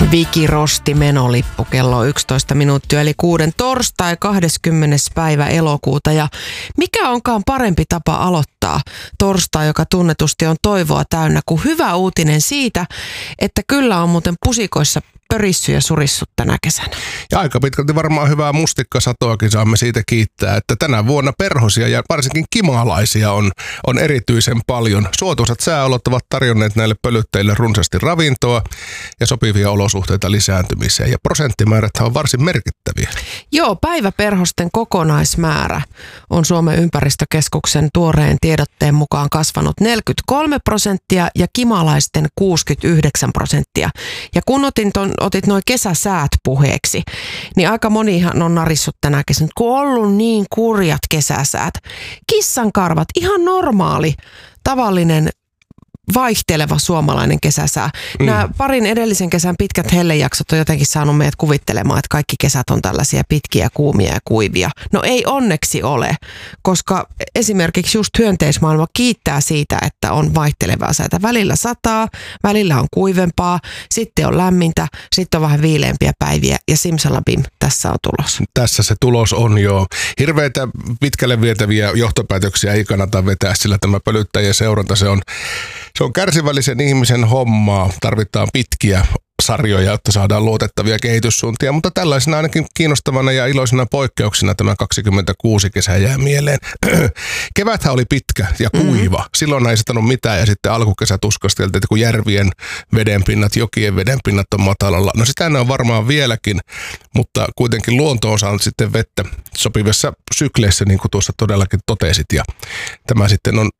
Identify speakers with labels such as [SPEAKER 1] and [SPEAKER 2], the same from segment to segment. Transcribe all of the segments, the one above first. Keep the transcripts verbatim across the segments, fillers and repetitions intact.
[SPEAKER 1] Viki Rosti menolippu kello yksitoista minuuttia eli kuuden torstai kahdeskymmenes päivä elokuuta. Ja mikä onkaan parempi tapa aloittaa torstai, joka tunnetusti on toivoa täynnä, kuin hyvä uutinen siitä, että kyllä on muuten pusikoissa pörissy ja surissut tänä kesänä.
[SPEAKER 2] Ja aika pitkälti varmaan hyvää mustikkasatoakin saamme siitä kiittää, että tänä vuonna perhosia ja varsinkin kimalaisia on, on erityisen paljon. Suotuisat sääolot ovat tarjonneet näille pölyttäjille runsaasti ravintoa ja sopivia olosuhteita lisääntymiseen. Ja prosenttimäärät on varsin merkittäviä.
[SPEAKER 1] Joo, päiväperhosten kokonaismäärä on Suomen ympäristökeskuksen tuoreen tiedotteen mukaan kasvanut neljäkymmentäkolme prosenttia ja kimalaisten kuusikymmentäyhdeksän prosenttia. Ja kun otin ton, otit nuo kesäsäät puheeksi, niin aika monihan on narissut tänä kesänä, kun on ollut niin kurjat kesäsäät. Kissankarvat, ihan normaali, tavallinen, vaihteleva suomalainen kesäsää. Mm. Nämä parin edellisen kesän pitkät hellejaksot on jotenkin saanut meidät kuvittelemaan, että kaikki kesät on tällaisia pitkiä, kuumia ja kuivia. No ei onneksi ole, koska esimerkiksi just hyönteismaailma kiittää siitä, että on vaihtelevaa säätä. Välillä sataa, välillä on kuivempaa, sitten on lämmintä, sitten on vähän viileämpiä päiviä ja simsalabim, tässä on tulos.
[SPEAKER 2] Tässä se tulos on jo. Hirveitä pitkälle vietäviä johtopäätöksiä ei kannata vetää, sillä tämä pölyttäjien seuranta, se on Se on kärsivällisen ihmisen hommaa. Tarvitaan pitkiä sarjoja, jotta saadaan luotettavia kehityssuuntia, mutta tällaisena ainakin kiinnostavana ja iloisena poikkeuksena tämä kaksikymmentäkuusi kesä jää mieleen. Keväthän oli pitkä ja kuiva. Mm-hmm. Silloin ei satanut mitään ja sitten alkukesä tuskasteltiin, että kun järvien vedenpinnat, jokien vedenpinnat on matalalla. No sitä ne on varmaan vieläkin, mutta kuitenkin luonto on saanut sitten vettä sopivassa sykleissä, niin kuin tuossa todellakin totesit. Ja tämä sitten on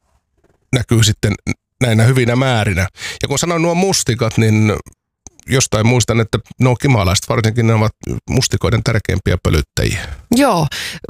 [SPEAKER 2] näkyy sitten näinä hyvinä määrinä. Ja kun sanoin nuo mustikat, niin jostain muistan, että nuo kimalaiset varsinkin ne ovat mustikoiden tärkeimpiä pölyttäjiä.
[SPEAKER 1] Joo,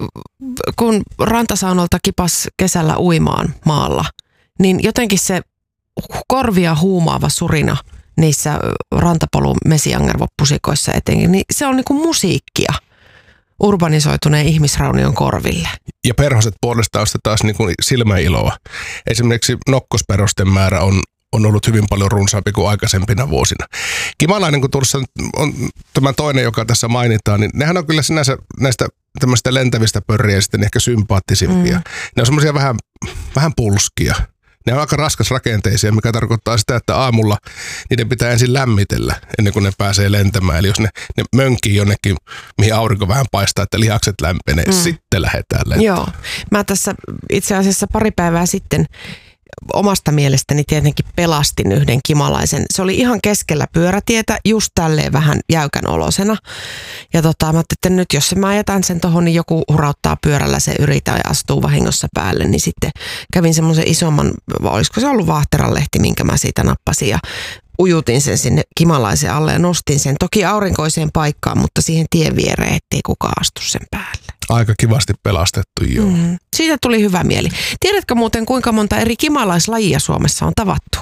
[SPEAKER 1] kun rantasaunolta kipas kesällä uimaan maalla, niin jotenkin se korvia huumaava surina niissä rantapolun mesiangervopusikoissa etenkin, niin se on niinku musiikkia urbanisoituneen ihmisraunion korville.
[SPEAKER 2] Ja perhoset puolestaan on taas niin kuin silmäiloa. Esimerkiksi nokkosperhosten määrä on, on ollut hyvin paljon runsaampi kuin aikaisempina vuosina. Kimalainen, kun tuossa on tämä toinen, joka tässä mainitaan, niin nehän on kyllä sinänsä näistä tämmöistä lentävistä pörriä sitten ehkä sympaattisimpia. Mm. Ne on semmoisia vähän, vähän pulskia. Ne on aika raskas rakenteisia, mikä tarkoittaa sitä, että aamulla niiden pitää ensin lämmitellä ennen kuin ne pääsee lentämään. Eli jos ne, ne mönkii jonnekin, mihin aurinko vähän paistaa, että lihakset lämpenee, mm. sitten lähdetään lentämään.
[SPEAKER 1] Joo. Mä tässä itse asiassa pari päivää sitten omasta mielestäni tietenkin pelastin yhden kimalaisen. Se oli ihan keskellä pyörätietä, just tälleen vähän jäykän olosena. Ja tota, mä ajattelin, että nyt jos mä jätän sen tohon, niin joku hurauttaa pyörällä, se yrittää ja astuu vahingossa päälle. Niin sitten kävin semmoisen isomman, olisiko se ollut vaahteralehti, minkä mä siitä nappasin ja ujutin sen sinne kimalaisen alle ja nostin sen toki aurinkoiseen paikkaan, mutta siihen tien viereen, ettei kukaan astu sen päälle.
[SPEAKER 2] Aika kivasti pelastettu, joo. Mm-hmm.
[SPEAKER 1] Siitä tuli hyvä mieli. Tiedätkö muuten, kuinka monta eri kimalaislajia Suomessa on tavattu?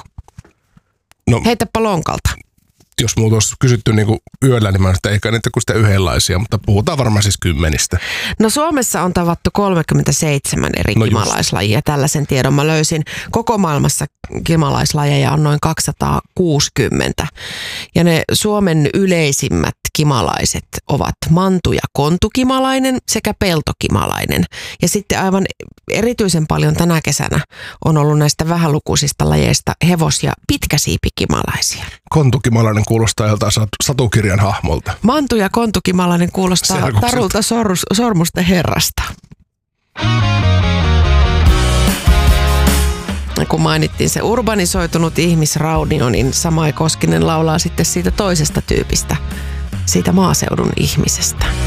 [SPEAKER 1] No, heitäpä lonkalta.
[SPEAKER 2] Jos multa olisi kysytty niin kuin yöllä, niin mä sanoin, että eikä niitä kuin sitä yhdenlaisia, mutta puhutaan varmaan siis kymmenistä.
[SPEAKER 1] No Suomessa on tavattu kolmekymmentäseitsemän eri no kimalaislajia. Tällaisen tiedon mä löysin. Koko maailmassa kimalaislajeja on noin kaksisataakuusikymmentä. Ja ne Suomen yleisimmät kimalaiset ovat mantu- ja kontukimalainen sekä peltokimalainen. Ja sitten aivan erityisen paljon tänä kesänä on ollut näistä vähälukuisista lajeista hevos- ja pitkäsiipikimalaisia.
[SPEAKER 2] Kontukimalainen kuulostaa joltain satukirjan hahmolta.
[SPEAKER 1] Mantu- ja kontukimalainen kuulostaa Selkukset. Tarulta sormus, sormusten herrasta. Kun mainittiin se urbanisoitunut ihmisraunio, niin Samai Koskinen laulaa sitten siitä toisesta tyypistä, siitä maaseudun ihmisestä.